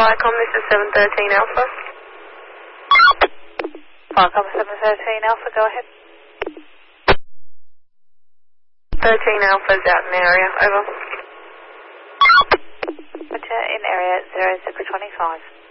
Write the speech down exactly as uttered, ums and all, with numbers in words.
Viacom, this is seven thirteen Alpha. Viacom seven thirteen Alpha, go ahead. thirteen Alpha's out in area, over. Roger, in area zero six two five.